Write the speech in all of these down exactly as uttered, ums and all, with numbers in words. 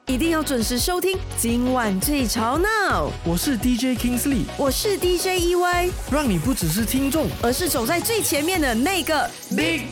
一定要准时收听今晚最吵闹。 我是 D J Kingsley， 我是 D J E Y， 让你不只是听众， 而是走在最前面的那个 Big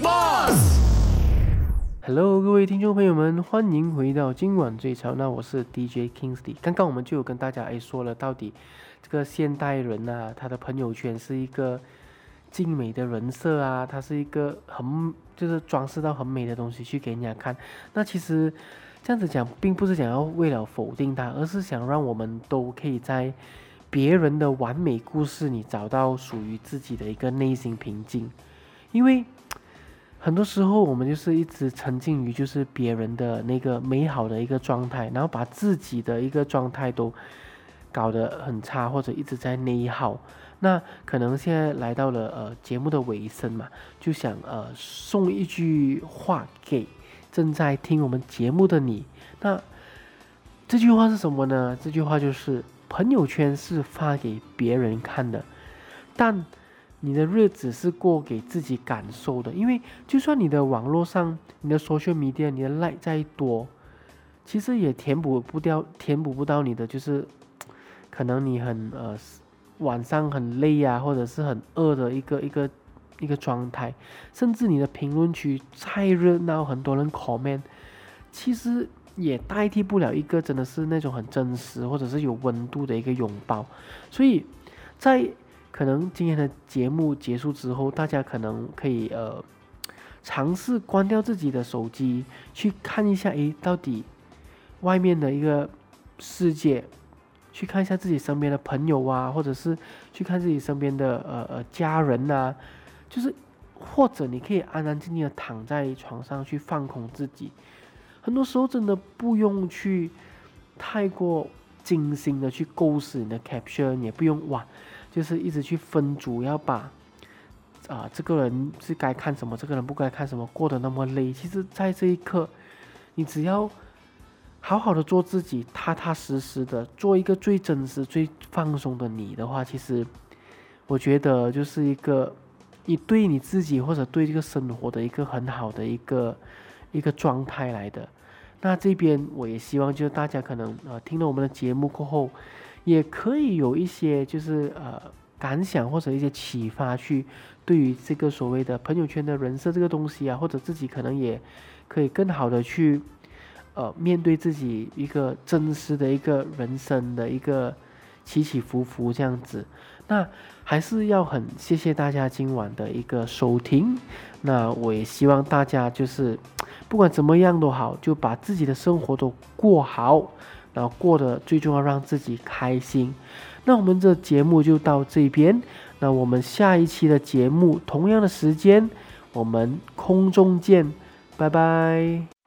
Boss。Hello， 各位听众朋友们，欢迎回到今晚最吵闹。我是 D J Kingsley。刚刚我们就有跟大家哎说了，到底这个现代人啊，他的朋友圈是一个精美的人设啊，它是一个很就是装饰到很美的东西去给人家看。那其实这样子讲，并不是想要为了否定它，而是想让我们都可以在别人的完美故事里找到属于自己的一个内心平静。因为很多时候我们就是一直沉浸于就是别人的那个美好的一个状态，然后把自己的一个状态都搞得很差，或者一直在内耗。那可能现在来到了呃节目的尾声嘛，就想呃送一句话给正在听我们节目的你。那这句话是什么呢？这句话就是朋友圈是发给别人看的，但你的日子是过给自己感受的。因为就算你的网络上你的 social media 你的 like 再多，其实也填补不掉填补不到你的就是可能你很呃晚上很累啊，或者是很饿的一个一个一个状态。甚至你的评论区再热闹，很多人 comment， 其实也代替不了一个真的是那种很真实或者是有温度的一个拥抱。所以在可能今天的节目结束之后，大家可能可以呃尝试关掉自己的手机，去看一下诶到底外面的一个世界，去看一下自己身边的朋友啊，或者是去看自己身边的呃呃家人啊，就是或者你可以安安静静的躺在床上去放空自己。很多时候真的不用去太过精心的去构思你的 caption， 也不用哇就是一直去分组，要把啊、呃、这个人是该看什么，这个人不该看什么，过得那么累。其实在这一刻，你只要好好的做自己，踏踏实实的做一个最真实最放松的你的话，其实我觉得就是一个你对你自己或者对这个生活的一个很好的一个一个状态来的。那这边我也希望就是大家可能呃听了我们的节目过后，也可以有一些就是呃感想或者一些启发，去对于这个所谓的朋友圈的人设这个东西啊，或者自己可能也可以更好的去呃面对自己一个真实的一个人生的一个起起伏伏这样子。那还是要很谢谢大家今晚的一个收听。那我也希望大家就是不管怎么样都好，就把自己的生活都过好，然后过得最重要让自己开心。那我们这节目就到这边，那我们下一期的节目同样的时间我们空中见，拜拜。